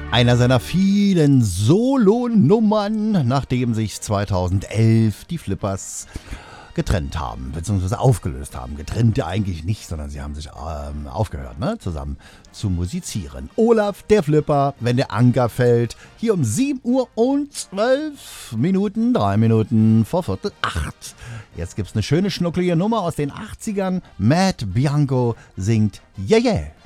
Einer seiner vielen Solo-Nummern, nachdem sich 2011 die Flippers getrennt haben, beziehungsweise aufgelöst haben. Getrennt ja eigentlich nicht, sondern sie haben sich aufgehört, ne? Zusammen zu musizieren. Olaf, der Flipper, wenn der Anker fällt, hier um 7 Uhr und 12 Minuten, 3 Minuten vor 7:45. Jetzt gibt's eine schöne, schnucklige Nummer aus den 80ern. Matt Bianco singt Yeah Yeah.